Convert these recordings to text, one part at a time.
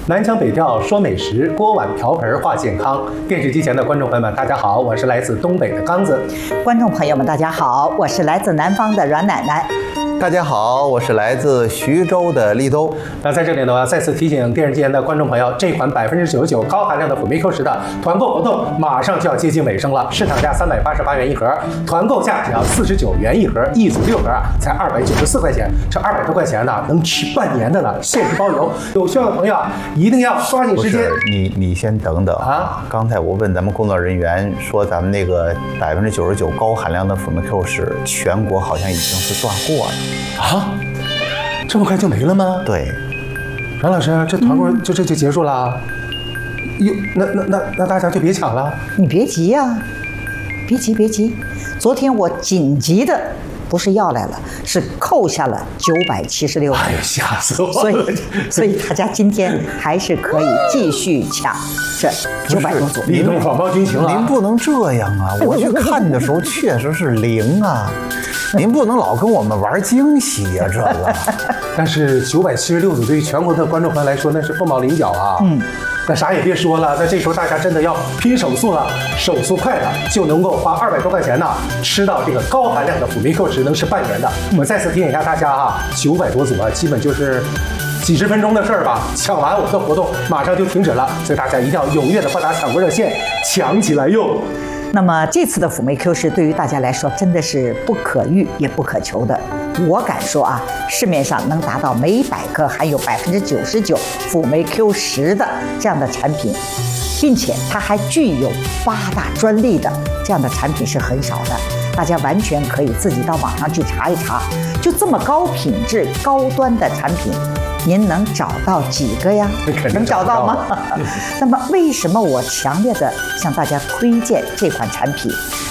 南腔北调说美食，锅碗瓢盆话健康。电视机前的观众朋友们，大家好，我是来自东北的刚子。 观众朋友们，大家好，我是来自南方的阮奶奶。 大家好，我是来自徐州的立冬。 那在这里呢，我要再次提醒电视机前的观众朋友，这款99%高含量的辅酶 Q10的团购活动马上就要接近尾声了，市场价388元一盒，团购价只要49元一盒，一组6盒啊，才294块钱，这200多块钱呢，能吃半年的了，限时包邮。有需要的朋友啊，一定要抓紧时间。 你先等等啊！刚才我问咱们工作人员说，咱们那个99%高含量的辅酶 Q10，全国好像已经是断货了。 啊，这么快就没了吗？ 对， 阮老师，这团购就结束了？哟，那大家就别抢了。 你别急呀，别急。昨天我紧急的不是要来了，是扣下了976元。 哎呀，吓死我了！ 所以大家今天还是可以继续抢这900多组。 立冬广包军情啊！ 您不能这样啊！我去看的时候确实是0啊。您不能老跟我们玩惊喜呀，这个。 但是976组对于全国的观众朋友来说，那是凤毛麟角啊。那啥也别说了，那这时候大家真的要拼手速了，手速快的就能够花200多块钱呢，吃到这个高含量的辅酶 Q10，能吃半年的。我再次提醒一下大家啊，900多组啊，基本就是几十分钟的事儿吧，抢完我们的活动马上就停止了，所以大家一定要踊跃的拨打抢购热线，抢起来哟。 那么这次的辅酶 Q10对于大家来说真的是不可遇也不可求的。我敢说啊，市面上能达到每100克含有99%辅酶 Q10的这样的产品，并且它还具有8大专利的这样的产品是很少的。大家完全可以自己到网上去查一查，就这么高品质、高端的产品，您能找到几个呀？能找到吗？那么为什么我强烈的向大家推荐这款产品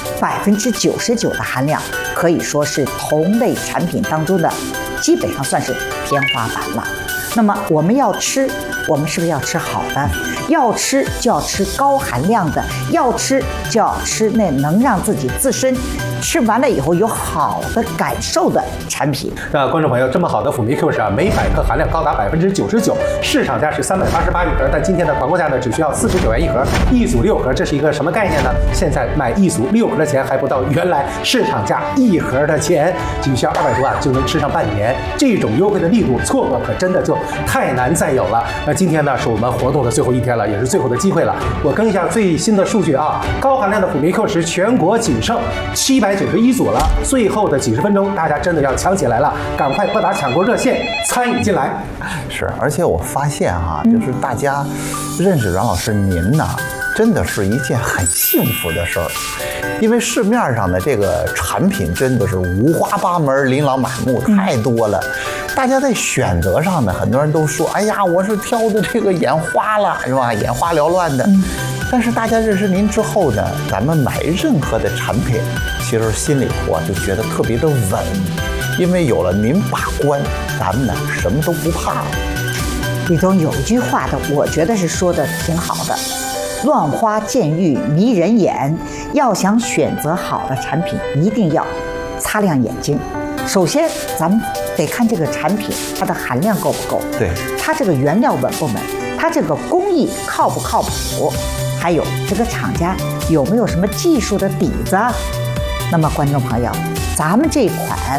？99%的含量可以说是同类产品当中的基本上算是天花板了。那么我们要吃，我们是不是要吃好的？要吃就要吃高含量的，要吃就要吃那能让自己自身吃完了以后有好的感受的产品。 那观众朋友，这么好的辅酶 Q10啊，每100克含量高达99%，市场价是388一盒，但今天的团购价呢，只需要49元一盒，一组6盒，这是一个什么概念呢？现在买一组6盒的钱还不到原来市场价1盒的钱，仅需要200多啊就能吃上半年，这种优惠的力度，错过可真的就太难再有了。那今天呢，是我们活动的最后一天了，也是最后的机会了。我更一下最新的数据啊，高含量的辅酶 Q10全国仅剩791组了，最后的几十分钟，大家真的要抢起来了，赶快拨打抢购热线参与进来。 是，而且我发现哈，就是大家认识阮老师您呢，真的是一件很幸福的事儿，因为市面上的这个产品真的是五花八门、琳琅满目，太多了。大家在选择上呢，很多人都说：“哎呀，我是挑的这个眼花了，是吧？眼花缭乱的。”但是大家认识您之后呢，咱们买任何的产品，其实心里头啊就觉得特别的稳，因为有了您把关，咱们呢什么都不怕了。 里头有一句话的，我觉得是说的挺好的。乱花渐欲迷人眼，要想选择好的产品，一定要擦亮眼睛。首先，咱们得看这个产品它的含量够不够， 对， 它这个原料稳不稳，它这个工艺靠不靠谱，还有这个厂家有没有什么技术的底子。那么，观众朋友，咱们这款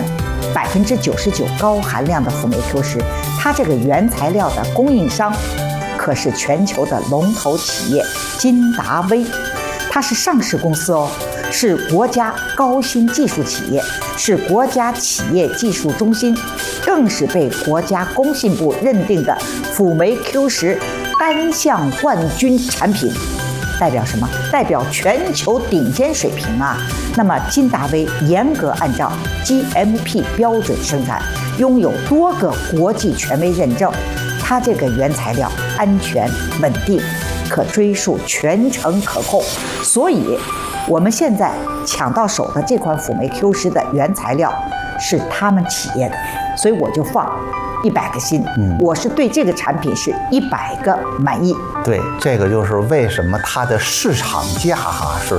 99%高含量的辅酶 Q10，它这个原材料的供应商可是全球的龙头企业金达威，它是上市公司哦，是国家高新技术企业，是国家企业技术中心，更是被国家工信部认定的辅酶 Q10单项冠军产品。代表什么？代表全球顶尖水平啊！那么金达威严格按照 GMP 标准生产，拥有多个国际权威认证，它这个原材料安全稳定，可追溯全程可控。所以我们现在抢到手的这款辅酶 Q10的原材料是他们企业的，所以我就放 100个心。我是对这个产品是100个满意。 对，这个就是为什么它的市场价是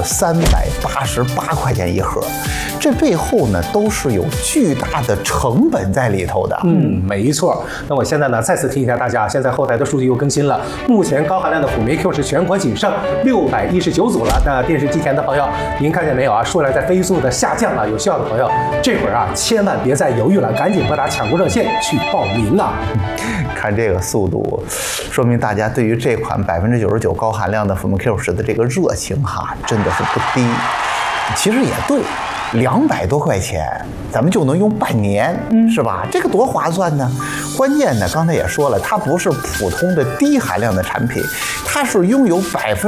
388块钱一盒，这背后呢都是有巨大的成本在里头的。 没错。那我现在呢再次提醒一下大家，现在后台的数据又更新了，目前高含量的辅酶 Q 是全国仅剩619组了。那电视机前的朋友，您看见没有啊？数量在飞速的下降了。有需要的朋友，这会儿啊千万别再犹豫了，赶紧拨打抢购热线去报名啊！ 看这个速度，说明大家对于这款99%高含量的辅酶 Q10的这个热情真的是不低。其实也对，200多块钱咱们就能用半年，是吧？这个多划算呢！关键呢，刚才也说了，它不是普通的低含量的产品，它是拥有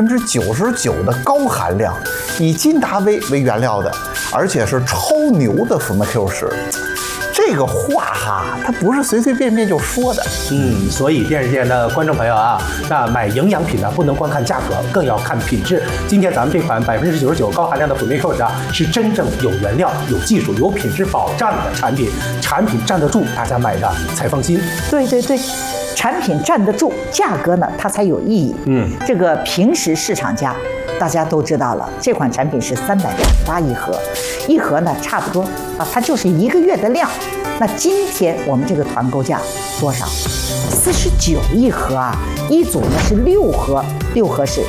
99%的高含量，以金达威为原料的，而且是超牛的辅酶 Q10。这个话它不是随随便便就说的。 所以电视前的观众朋友啊，那买营养品呢，不能光看价格，更要看品质。今天咱们这款99%高含量的辅酶 Q10是真正有原料、有技术、有品质保障的产品，产品站得住，大家买的才放心。 对，产品站得住，价格呢它才有意义。这个平时市场价大家都知道了，这款产品是388一盒，一盒呢差不多它就是1个月的量。那今天我们这个团购价多少？49一盒啊，一组呢是6盒，6盒是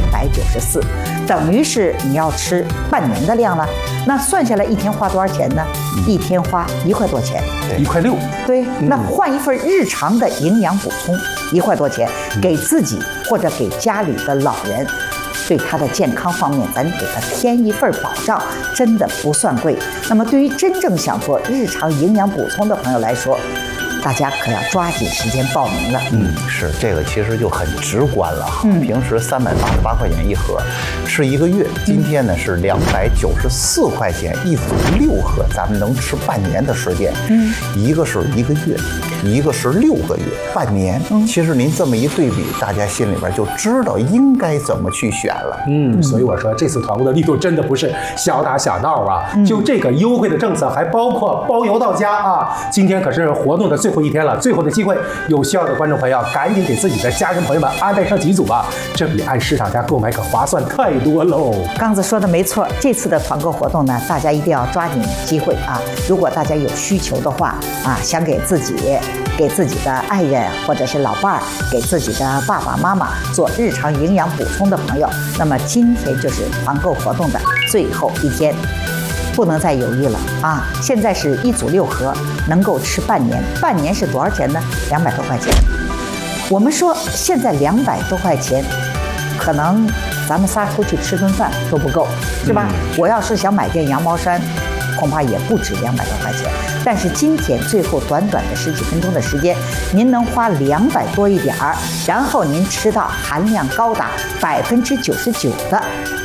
294，等于是你要吃半年的量了。那算下来一天花多少钱呢？一天花1块多钱 ，1块6。 对，那换一份日常的营养补充，1块多钱，给自己或者给家里的老人。对他的健康方面，咱给他添一份保障，真的不算贵。那么对于真正想做日常营养补充的朋友来说，大家可要抓紧时间报名了。 是这个其实就很直观了平时388块钱一盒，吃1个月，今天呢是294块钱一组6盒，咱们能吃半年的时间。一个是1个月，一个是6个月，半年。其实您这么一对比，大家心里边就知道应该怎么去选了。 所以我说这次团购的力度真的不是小打小闹啊！就这个优惠的政策，还包括包邮到家啊！今天可是活动的最后一天了，最后的机会，有需要的观众朋友赶紧给自己的家人朋友们安排上几组吧，这比按市场价购买可划算太多喽。 刚子说的没错，这次的团购活动呢，大家一定要抓紧机会啊！如果大家有需求的话想给自己、给自己的爱人或者是老伴儿、给自己的爸爸妈妈做日常营养补充的朋友，那么今天就是团购活动的最后一天。不能再犹豫了现在是一组6盒，能够吃半年。半年是多少钱呢？200多块钱。我们说现在200多块钱，可能咱们仨出去吃顿饭都不够，是吧？我要是想买件羊毛衫，恐怕也不止200多块钱。但是今天最后短短的10几分钟的时间，您能花200多一点儿，然后您吃到含量高达99%的